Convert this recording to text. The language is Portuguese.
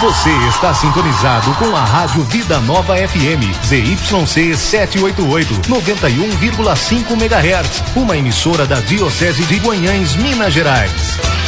Você está sintonizado com a Rádio Vida Nova FM, ZYC 788, 91,5 MHz, uma emissora da Diocese de Guanhães, Minas Gerais.